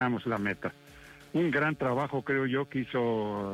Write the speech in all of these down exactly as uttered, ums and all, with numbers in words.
logramos la meta. Un gran trabajo, creo yo, que hizo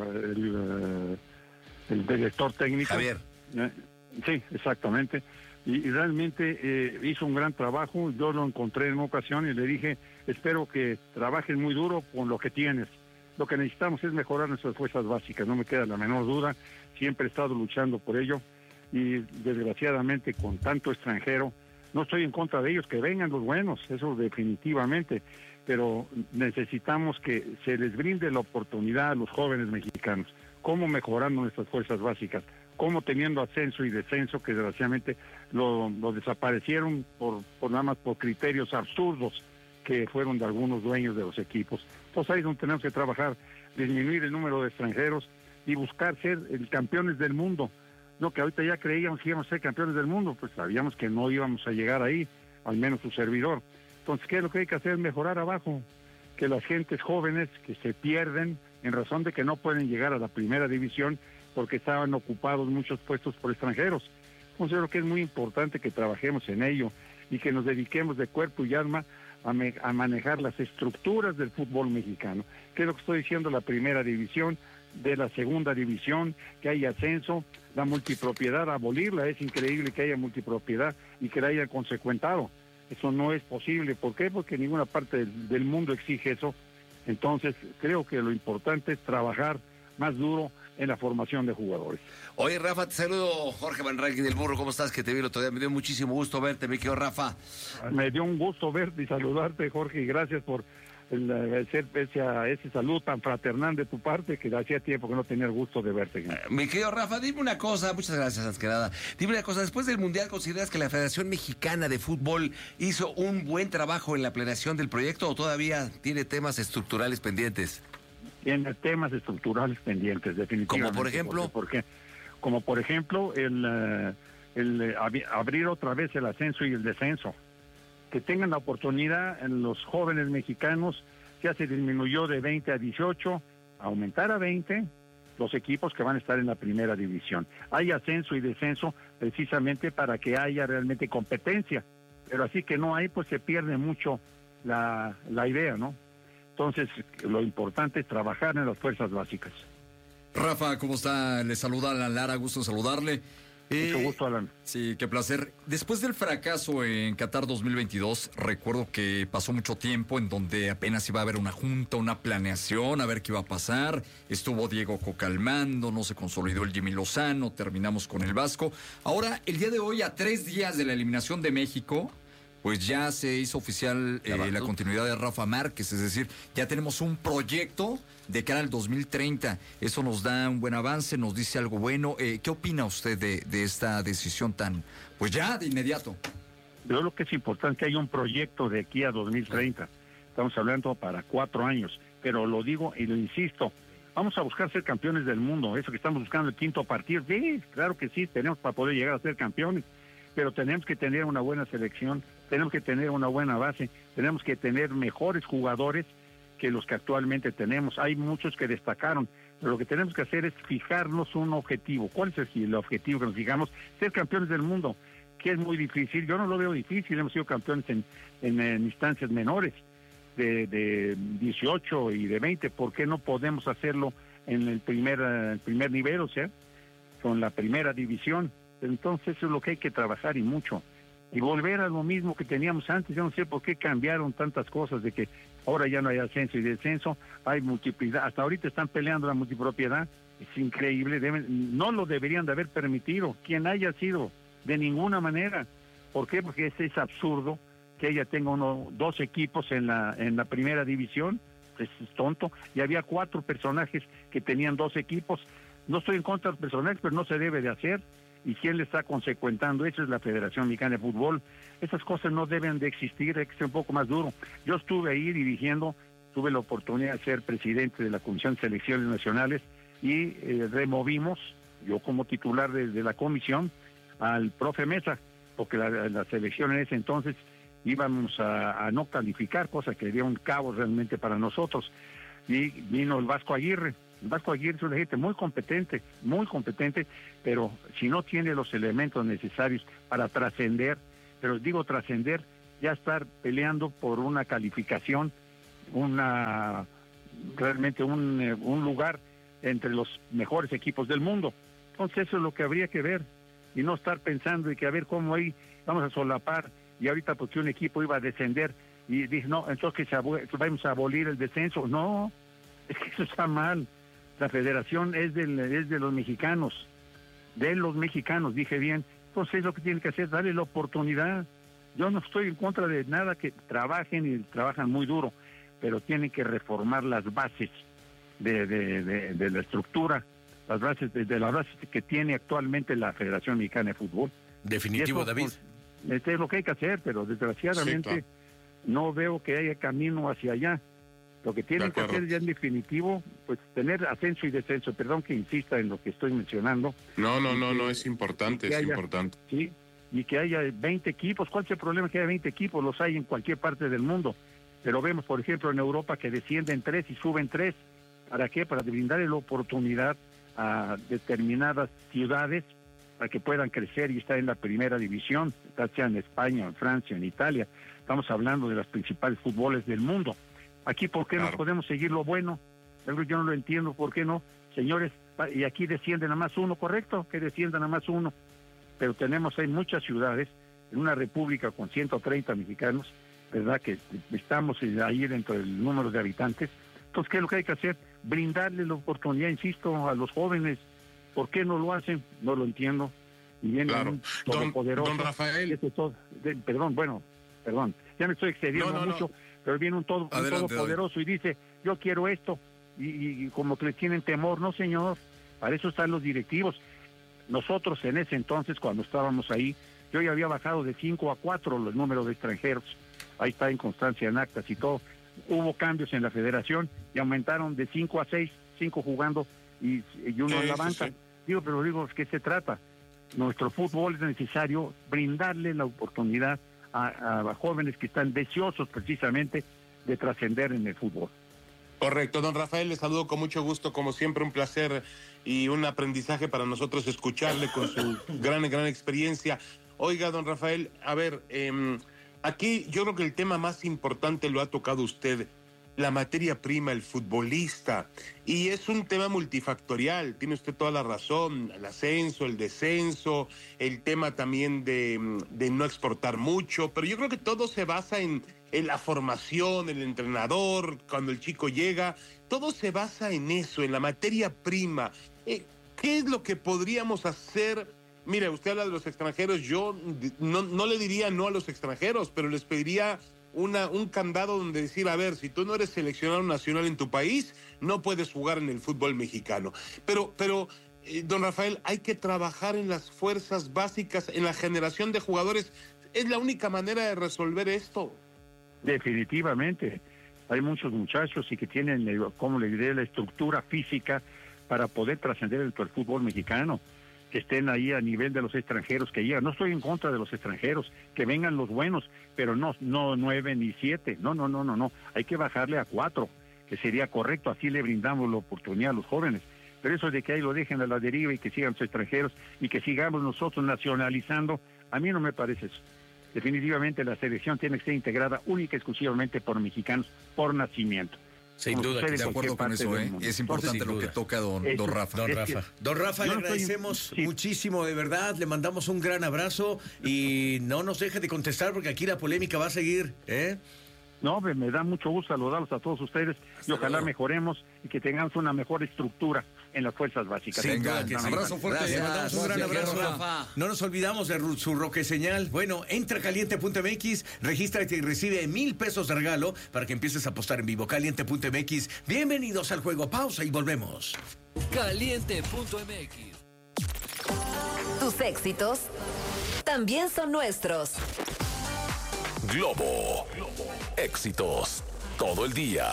el, el director técnico. Javier. Eh, sí, exactamente. Y, y realmente eh, hizo un gran trabajo. Yo lo encontré en una ocasión y le dije, espero que trabajes muy duro con lo que tienes. Lo que necesitamos es mejorar nuestras fuerzas básicas, no me queda la menor duda. Siempre he estado luchando por ello y desgraciadamente con tanto extranjero, no estoy en contra de ellos, que vengan los buenos, eso definitivamente, pero necesitamos que se les brinde la oportunidad a los jóvenes mexicanos, cómo mejorando nuestras fuerzas básicas, cómo teniendo ascenso y descenso, que desgraciadamente lo, lo desaparecieron por, por nada más por criterios absurdos que fueron de algunos dueños de los equipos. Entonces ahí es donde tenemos que trabajar, disminuir el número de extranjeros y buscar ser el campeones del mundo. No, que ahorita ya creíamos que íbamos a ser campeones del mundo, pues sabíamos que no íbamos a llegar ahí, al menos su servidor. Entonces, ¿qué es lo que hay que hacer? Mejorar abajo, que las gentes jóvenes que se pierden en razón de que no pueden llegar a la primera división porque estaban ocupados muchos puestos por extranjeros. Considero que es muy importante que trabajemos en ello y que nos dediquemos de cuerpo y alma a, me, a manejar las estructuras del fútbol mexicano. ¿Qué es lo que estoy diciendo? La primera división, de la segunda división, que haya ascenso, la multipropiedad, abolirla. Es increíble que haya multipropiedad y que la haya consecuentado. Eso no es posible. ¿Por qué? Porque ninguna parte del, del mundo exige eso. Entonces, creo que lo importante es trabajar más duro en la formación de jugadores. Oye, Rafa, te saludo, Jorge Van Rankin del Burro, ¿cómo estás? Que te vi el otro día, me dio muchísimo gusto verte, mi querido Rafa. Me dio un gusto verte y saludarte, Jorge, y gracias por el, el ser ese, ese saludo tan fraternal de tu parte, que hacía tiempo que no tenía el gusto de verte. Eh, mi querido Rafa, dime una cosa, muchas gracias, antes que nada. Dime una cosa, después del Mundial, ¿consideras que la Federación Mexicana de Fútbol hizo un buen trabajo en la planeación del proyecto o todavía tiene temas estructurales pendientes? Tiene temas estructurales pendientes, definitivamente. ¿Como por ejemplo? Porque, porque como por ejemplo, el, uh, el uh, abrir otra vez el ascenso y el descenso. Que tengan la oportunidad en los jóvenes mexicanos, ya se disminuyó de veinte a dieciocho, aumentar a veinte los equipos que van a estar en la primera división. Hay ascenso y descenso precisamente para que haya realmente competencia, pero así que no hay, pues se pierde mucho la, la idea, ¿no? Entonces, lo importante es trabajar en las fuerzas básicas. Rafa, ¿cómo está? Le saluda Alan Lara, gusto en saludarle. Eh, Mucho gusto, Alan. Sí, qué placer. Después del fracaso en Qatar dos mil veintidós, recuerdo que pasó mucho tiempo en donde apenas iba a haber una junta, una planeación, a ver qué iba a pasar. Estuvo Diego Cocalmando, no se consolidó el Jimmy Lozano, terminamos con el Vasco. Ahora, el día de hoy, a tres días de la eliminación de México, pues ya se hizo oficial eh, la continuidad de Rafa Márquez, es decir, ya tenemos un proyecto de cara al dos mil treinta. Eso nos da un buen avance, nos dice algo bueno. Eh, ¿Qué opina usted de, de esta decisión tan, pues ya de inmediato? Yo creo que es importante que haya un proyecto de aquí a dos mil treinta. Estamos hablando para cuatro años, pero lo digo y lo insisto, vamos a buscar ser campeones del mundo. Eso que estamos buscando el quinto partido, sí, claro que sí, tenemos para poder llegar a ser campeones, pero tenemos que tener una buena selección, tenemos que tener una buena base, tenemos que tener mejores jugadores que los que actualmente tenemos. Hay muchos que destacaron, pero lo que tenemos que hacer es fijarnos un objetivo. ¿Cuál es el objetivo que nos fijamos? Ser campeones del mundo, que es muy difícil. Yo no lo veo difícil, hemos sido campeones en, en, en instancias menores, de, de dieciocho y de veinte. ¿Por qué no podemos hacerlo en el primer, el primer nivel, o sea, con la primera división? Entonces eso es lo que hay que trabajar y mucho. Y volver a lo mismo que teníamos antes. Yo no sé por qué cambiaron tantas cosas, de que ahora ya no hay ascenso y descenso, hay multiplicidad. Hasta ahorita están peleando la multipropiedad. Es increíble, deben, no lo deberían de haber permitido, quien haya sido, de ninguna manera. ¿Por qué? Porque ese es absurdo que ella tenga uno, dos equipos en la, en la primera división. Es tonto. Y había cuatro personajes que tenían dos equipos. No estoy en contra de los personajes, pero no se debe de hacer. ¿Y quién le está consecuentando? Eso es la Federación Mexicana de Fútbol. Esas cosas no deben de existir, hay que ser un poco más duro. Yo estuve ahí dirigiendo, tuve la oportunidad de ser presidente de la Comisión de Selecciones Nacionales y eh, removimos, yo como titular de, de la comisión, al profe Mesa, porque la, la selección en ese entonces íbamos a, a no calificar, cosa que dio un cabo realmente para nosotros. Y vino el Vasco Aguirre. El Vasco Aguirre es una gente muy competente, muy competente, pero si no tiene los elementos necesarios para trascender, pero digo trascender, ya estar peleando por una calificación, una realmente un, un lugar entre los mejores equipos del mundo. Entonces eso es lo que habría que ver y no estar pensando y que a ver cómo ahí vamos a solapar y ahorita porque un equipo iba a descender y dije, no, entonces que se abue- vamos a abolir el descenso. No, es que eso está mal. La federación es, del, es de los mexicanos, de los mexicanos, dije bien. Entonces lo que tienen que hacer es darle la oportunidad. Yo no estoy en contra de nada, que trabajen y trabajan muy duro, pero tienen que reformar las bases de, de, de, de la estructura, las bases de, de las bases que tiene actualmente la Federación Mexicana de Fútbol. Definitivo, eso, David. Pues, este es lo que hay que hacer, pero desgraciadamente sí, claro, no veo que haya camino hacia allá. Lo que tienen que hacer ya en definitivo, pues tener ascenso y descenso. Perdón que insista en lo que estoy mencionando. No, no, no, que, no, es importante, es haya, importante. Sí, y que haya veinte equipos. ¿Cuál es el problema que haya veinte equipos? Los hay en cualquier parte del mundo. Pero vemos, por ejemplo, en Europa que descienden tres y suben tres. ¿Para qué? Para brindarle la oportunidad a determinadas ciudades para que puedan crecer y estar en la primera división, ya sea en España, en Francia, en Italia. Estamos hablando de las principales fútboles del mundo. Aquí, ¿por qué claro. no podemos seguir lo bueno? Yo no lo entiendo, ¿por qué no? Señores, y aquí descienden a más uno, ¿correcto? Que desciendan a más uno. Pero tenemos, hay muchas ciudades, en una república con ciento treinta mexicanos, ¿verdad? Que estamos ahí dentro del número de habitantes. Entonces, ¿qué es lo que hay que hacer? Brindarle la oportunidad, insisto, a los jóvenes. ¿Por qué no lo hacen? No lo entiendo. Y viene claro. un todopoderoso. Don, don Rafael. Este todo, de, perdón, bueno, perdón. Ya me estoy excediendo no, no, mucho, no. pero viene un, todo, un todopoderoso y dice, yo quiero esto. Y, y como que le tienen temor. No, señor, para eso están los directivos. Nosotros en ese entonces, cuando estábamos ahí, yo ya había bajado de cinco a cuatro los números de extranjeros. Ahí está en constancia, en actas y todo. Hubo cambios en la federación y aumentaron de cinco a seis, cinco jugando y, y uno sí, en la banca. Sí. Digo, pero digo, ¿qué se trata? Nuestro fútbol es necesario brindarle la oportunidad a, a jóvenes que están deseosos precisamente de trascender en el fútbol. Correcto, don Rafael, le saludo con mucho gusto, como siempre, un placer y un aprendizaje para nosotros escucharle con su gran, gran experiencia. Oiga, don Rafael, a ver, eh, aquí yo creo que el tema más importante lo ha tocado usted, la materia prima, el futbolista, y es un tema multifactorial, tiene usted toda la razón, el ascenso, el descenso, el tema también de, de no exportar mucho, pero yo creo que todo se basa en, en la formación, el entrenador, cuando el chico llega, todo se basa en eso, en la materia prima. Eh, ¿Qué es lo que podríamos hacer? Mire, usted habla de los extranjeros, yo no, no le diría no a los extranjeros, pero les pediría una, un candado donde decir, a ver, si tú no eres seleccionado nacional en tu país, no puedes jugar en el fútbol mexicano. Pero, pero eh, don Rafael, hay que trabajar en las fuerzas básicas, en la generación de jugadores. Es la única manera de resolver esto. Definitivamente. Hay muchos muchachos y que tienen, como le diré, la estructura física para poder trascender el, el fútbol mexicano, que estén ahí a nivel de los extranjeros que llegan. No estoy en contra de los extranjeros, que vengan los buenos, pero no, no nueve ni siete. No, no, no, no, no. Hay que bajarle a cuatro, que sería correcto. Así le brindamos la oportunidad a los jóvenes. Pero eso de que ahí lo dejen a la deriva y que sigan los extranjeros y que sigamos nosotros nacionalizando, a mí no me parece eso. Definitivamente la selección tiene que ser integrada única y exclusivamente por mexicanos por nacimiento. Sin duda, de acuerdo con eso, ¿eh? Es importante Entonces, lo que toca don, eso, don Rafa. Don Rafa, que, don Rafa le agradecemos estoy, sí. muchísimo, de verdad, le mandamos un gran abrazo y no nos deje de contestar porque aquí la polémica va a seguir, ¿eh? No, me, me da mucho gusto saludarlos a todos ustedes Hasta y ojalá luego. mejoremos y que tengamos una mejor estructura en las fuerzas básicas. Sí, venga, que sí. Abrazo fuerte. Gracias. Le mandamos un gran abrazo, Rafa. No nos olvidamos de su Roque Señal. Bueno, entra a caliente punto m x, regístrate y recibe mil pesos de regalo para que empieces a apostar en vivo. caliente punto m x. Bienvenidos al juego. Pausa y volvemos. caliente punto m x. Tus éxitos también son nuestros. Globo. Éxitos todo el día.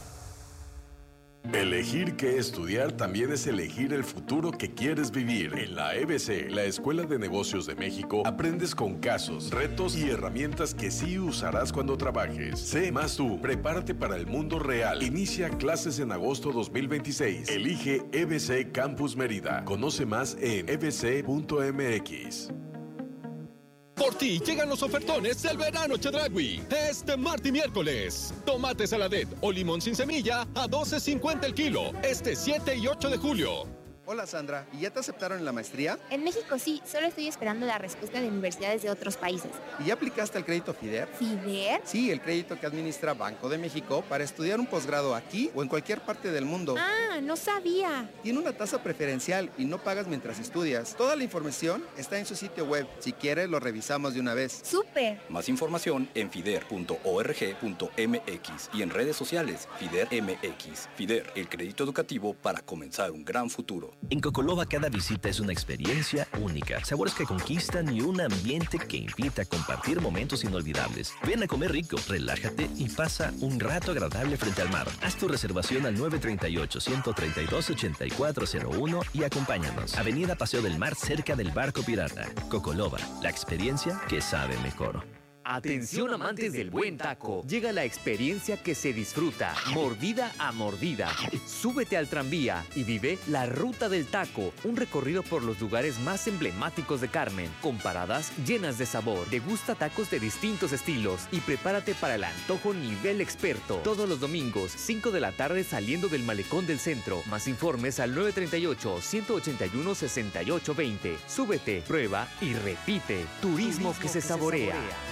Elegir qué estudiar también es elegir el futuro que quieres vivir. En la E B C, la Escuela de Negocios de México, aprendes con casos, retos y herramientas que sí usarás cuando trabajes. Sé más tú, prepárate para el mundo real. Inicia clases en agosto dos mil veintiséis. Elige E B C Campus Mérida. Conoce más en e b c punto m x. Por ti llegan los ofertones del verano Chedraui. Este martes y miércoles. Tomate saladet o limón sin semilla a doce cincuenta el kilo. Este siete y ocho de julio. Hola Sandra, ¿y ya te aceptaron en la maestría? En México sí, solo estoy esperando la respuesta de universidades de otros países. ¿Y ya aplicaste al crédito FIDER? ¿FIDER? Sí, el crédito que administra Banco de México para estudiar un posgrado aquí o en cualquier parte del mundo. Ah, no sabía. Tiene una tasa preferencial y no pagas mientras estudias. Toda la información está en su sitio web. Si quieres, lo revisamos de una vez. ¡Súper! Más información en fider punto org punto mx y en redes sociales FIDER M X. FIDER, el crédito educativo para comenzar un gran futuro. En Cocolova cada visita es una experiencia única, sabores que conquistan y un ambiente que invita a compartir momentos inolvidables. Ven a comer rico, relájate y pasa un rato agradable frente al mar. Haz tu reservación al nueve tres ocho, uno tres dos, ocho cuatro cero uno y acompáñanos. Avenida Paseo del Mar, cerca del Barco Pirata. Cocolova, la experiencia que sabe mejor. Atención amantes del buen taco, llega la experiencia que se disfruta, mordida a mordida. Súbete al tranvía y vive la Ruta del Taco, un recorrido por los lugares más emblemáticos de Carmen, con paradas llenas de sabor. Degusta tacos de distintos estilos y prepárate para el antojo nivel experto. Todos los domingos, cinco de la tarde saliendo del Malecón del Centro. Más informes al nueve tres ocho, uno ocho uno, seis ocho dos cero. Súbete, prueba y repite. Turismo, Turismo que, se, que saborea. se saborea.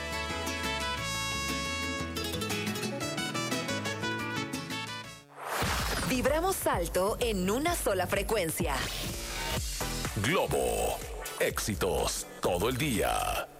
Vibramos alto en una sola frecuencia. Globo. Éxitos todo el día.